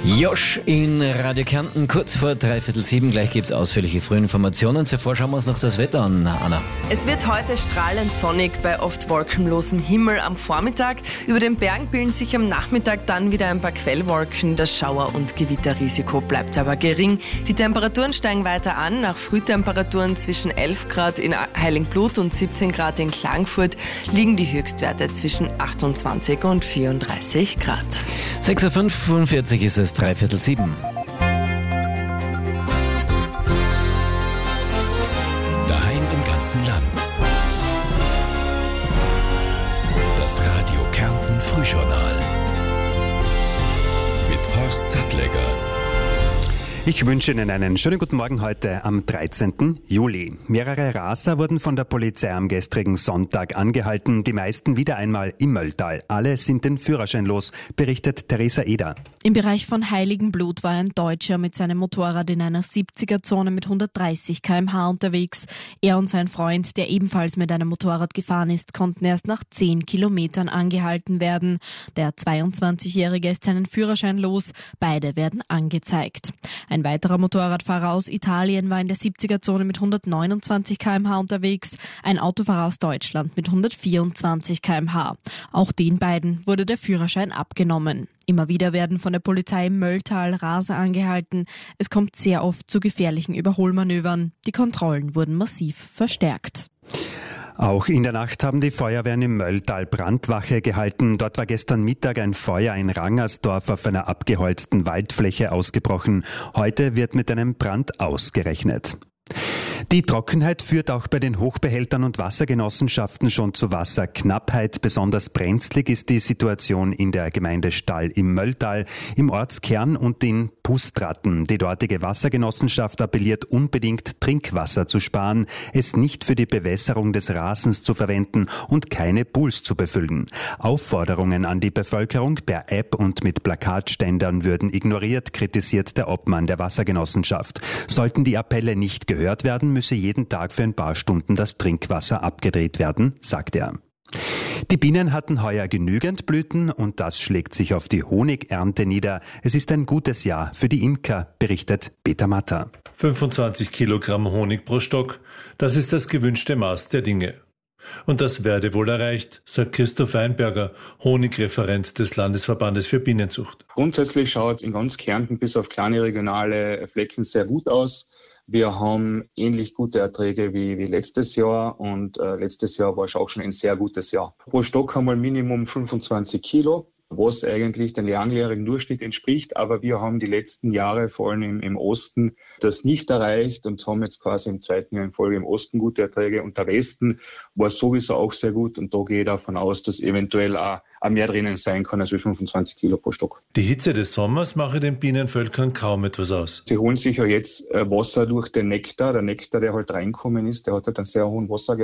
Josh in Radio Kärnten, kurz vor 6:45. Gleich gibt es ausführliche Frühinformationen. Zuvor schauen wir uns noch das Wetter an, Anna. Es wird heute strahlend sonnig bei oft wolkenlosem Himmel am Vormittag. Über den Bergen bilden sich am Nachmittag dann wieder ein paar Quellwolken. Das Schauer- und Gewitterrisiko bleibt aber gering. Die Temperaturen steigen weiter an. Nach Frühtemperaturen zwischen 11 Grad in Heiligenblut und 17 Grad in Klagenfurt liegen die Höchstwerte zwischen 28 und 34 Grad. 6:45 ist es, 6:45. Daheim im ganzen Land. Das Radio Kärnten Frühjournal. Mit Horst Sattlegger. Ich wünsche Ihnen einen schönen guten Morgen heute am 13. Juli. Mehrere Raser wurden von der Polizei am gestrigen Sonntag angehalten, die meisten wieder einmal im Mölltal. Alle sind den Führerschein los, berichtet Theresa Eder. Im Bereich von Heiligenblut war ein Deutscher mit seinem Motorrad in einer 70er-Zone mit 130 km/h unterwegs. Er und sein Freund, der ebenfalls mit einem Motorrad gefahren ist, konnten erst nach 10 Kilometern angehalten werden. Der 22-Jährige ist seinen Führerschein los, beide werden angezeigt. Ein weiterer Motorradfahrer aus Italien war in der 70er-Zone mit 129 km/h unterwegs, ein Autofahrer aus Deutschland mit 124 km/h. Auch den beiden wurde der Führerschein abgenommen. Immer wieder werden von der Polizei im Mölltal Raser angehalten. Es kommt sehr oft zu gefährlichen Überholmanövern. Die Kontrollen wurden massiv verstärkt. Auch in der Nacht haben die Feuerwehren im Mölltal Brandwache gehalten. Dort war gestern Mittag ein Feuer in Rangersdorf auf einer abgeholzten Waldfläche ausgebrochen. Heute wird mit einem Brand ausgerechnet. Die Trockenheit führt auch bei den Hochbehältern und Wassergenossenschaften schon zu Wasserknappheit. Besonders brenzlig ist die Situation in der Gemeinde Stall im Mölltal, im Ortskern und in Pustratten. Die dortige Wassergenossenschaft appelliert unbedingt, Trinkwasser zu sparen, es nicht für die Bewässerung des Rasens zu verwenden und keine Pools zu befüllen. Aufforderungen an die Bevölkerung per App und mit Plakatständern würden ignoriert, kritisiert der Obmann der Wassergenossenschaft. Sollten die Appelle nicht gehört werden, müsse jeden Tag für ein paar Stunden das Trinkwasser abgedreht werden, sagt er. Die Bienen hatten heuer genügend Blüten und das schlägt sich auf die Honigernte nieder. Es ist ein gutes Jahr für die Imker, berichtet Peter Matter. 25 Kilogramm Honig pro Stock, das ist das gewünschte Maß der Dinge. Und das werde wohl erreicht, sagt Christoph Weinberger, Honigreferent des Landesverbandes für Bienenzucht. Grundsätzlich schaut es in ganz Kärnten bis auf kleine regionale Flecken sehr gut aus. Wir haben ähnlich gute Erträge wie letztes Jahr und letztes Jahr war es auch schon ein sehr gutes Jahr. Pro Stock haben wir Minimum 25 Kilo, was eigentlich dem langjährigen Durchschnitt entspricht, aber wir haben die letzten Jahre, vor allem im Osten, das nicht erreicht und haben jetzt quasi im zweiten Jahr in Folge im Osten gute Erträge und der Westen war sowieso auch sehr gut und da gehe ich davon aus, dass eventuell auch mehr drinnen sein kann als 25 Kilo pro Stock. Die Hitze des Sommers mache den Bienenvölkern kaum etwas aus. Sie holen sich ja jetzt Wasser durch den Nektar. Der Nektar, der halt reinkommen ist, der hat halt einen sehr hohen Wassergehalt.